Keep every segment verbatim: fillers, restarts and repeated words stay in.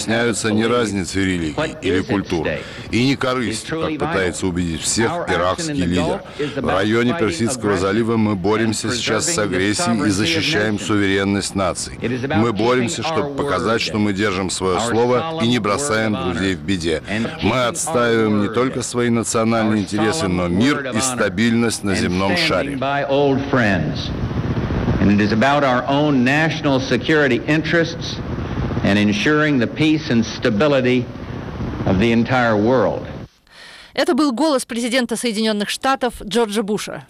стесняются не разницы религий или культур и не корысти, как пытается убедить всех иракский лидер. В районе Персидского залива мы боремся сейчас с агрессией и защищаем суверенность наций. Мы боремся, чтобы показать, что мы держим свое слово и не бросаем друзей в беде. Мы отстаиваем не только свои национальные интересы, но мир и стабильность на земном шаре. And it is about our own national security interests and ensuring the peace and stability of the entire world. Это был голос президента Соединенных Штатов Джорджа Буша.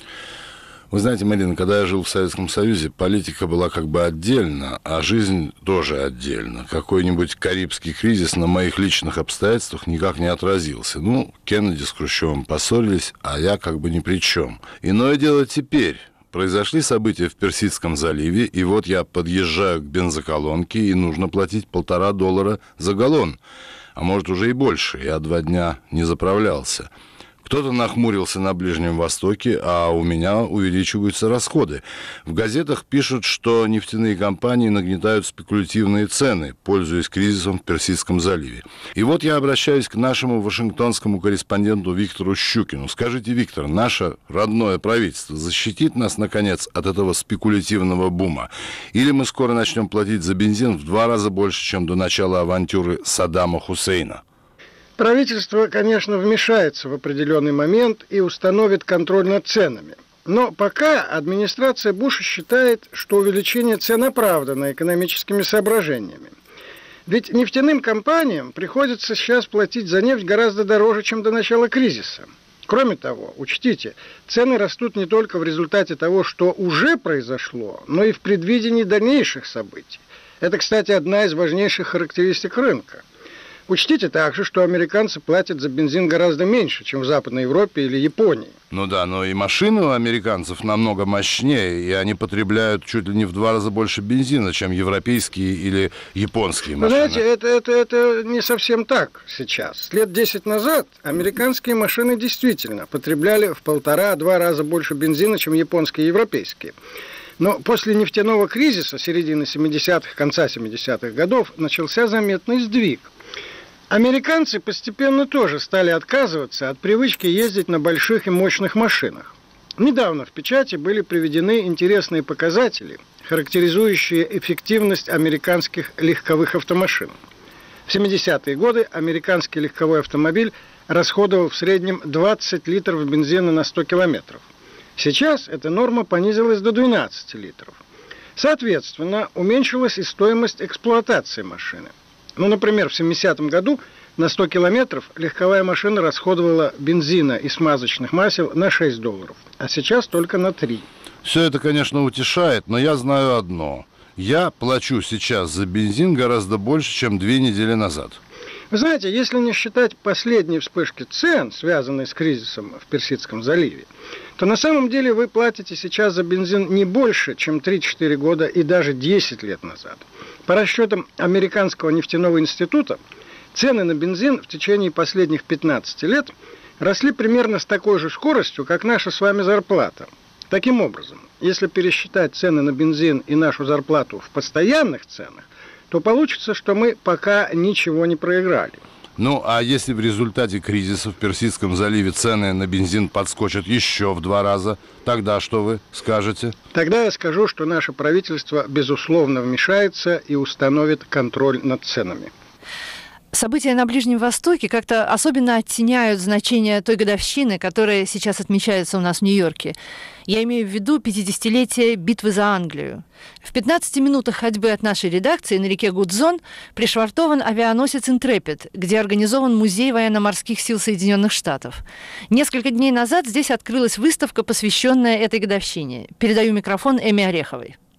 Вы знаете, Марина, когда я жил в Советском Союзе, политика была как бы отдельно, а жизнь тоже отдельно. Какой-нибудь карибский кризис на моих личных обстоятельствах никак не отразился. Ну, Кеннеди с Хрущевым поссорились, а я как бы ни при чем. Иное дело теперь. Произошли события в Персидском заливе, и вот я подъезжаю к бензоколонке, и нужно платить полтора доллара за галлон. А может, уже и больше, я два дня не заправлялся. Кто-то нахмурился на Ближнем Востоке, а у меня увеличиваются расходы. В газетах пишут, что нефтяные компании нагнетают спекулятивные цены, пользуясь кризисом в Персидском заливе. И вот я обращаюсь к нашему вашингтонскому корреспонденту Виктору Щукину. Скажите, Виктор, наше родное правительство защитит нас, наконец, от этого спекулятивного бума? Или мы скоро начнем платить за бензин в два раза больше, чем до начала авантюры Саддама Хусейна? Правительство, конечно, вмешается в определенный момент и установит контроль над ценами. Но пока администрация Буша считает, что увеличение цен оправдано экономическими соображениями. Ведь нефтяным компаниям приходится сейчас платить за нефть гораздо дороже, чем до начала кризиса. Кроме того, учтите, цены растут не только в результате того, что уже произошло, но и в предвидении дальнейших событий. Это, кстати, одна из важнейших характеристик рынка. Учтите также, что американцы платят за бензин гораздо меньше, чем в Западной Европе или Японии. Ну да, но и машины у американцев намного мощнее, и они потребляют чуть ли не в два раза больше бензина, чем европейские или японские машины. Вы знаете, это, это, это не совсем так сейчас. Лет десять назад американские машины действительно потребляли в полтора-два раза больше бензина, чем японские и европейские. Но после нефтяного кризиса середины семидесятых, конца семидесятых годов начался заметный сдвиг. Американцы постепенно тоже стали отказываться от привычки ездить на больших и мощных машинах. Недавно в печати были приведены интересные показатели, характеризующие эффективность американских легковых автомашин. В семидесятые годы американский легковой автомобиль расходовал в среднем двадцать литров бензина на сто километров. Сейчас эта норма понизилась до двенадцати литров. Соответственно, уменьшилась и стоимость эксплуатации машины. Ну, например, в семидесятом году на сто километров легковая машина расходовала бензина и смазочных масел на шесть долларов, а сейчас только на три. Все это, конечно, утешает, но я знаю одно. Я плачу сейчас за бензин гораздо больше, чем две недели назад. Вы знаете, если не считать последние вспышки цен, связанные с кризисом в Персидском заливе, то на самом деле вы платите сейчас за бензин не больше, чем три-четыре года и даже десять лет назад. По расчетам Американского нефтяного института, цены на бензин в течение последних пятнадцати лет росли примерно с такой же скоростью, как наша с вами зарплата. Таким образом, если пересчитать цены на бензин и нашу зарплату в постоянных ценах, то получится, что мы пока ничего не проиграли. Ну, а если в результате кризиса в Персидском заливе цены на бензин подскочат еще в два раза, тогда что вы скажете? Тогда я скажу, что наше правительство, безусловно, вмешается и установит контроль над ценами. События на Ближнем Востоке как-то особенно оттеняют значение той годовщины, которая сейчас отмечается у нас в Нью-Йорке. Я имею в виду пятидесятилетие битвы за Англию. В пятнадцати минутах ходьбы от нашей редакции на реке Гудзон пришвартован авианосец «Интрепид», где организован музей военно-морских сил Соединенных Штатов. Несколько дней назад здесь открылась выставка, посвященная этой годовщине. Передаю микрофон Эми Ореховой.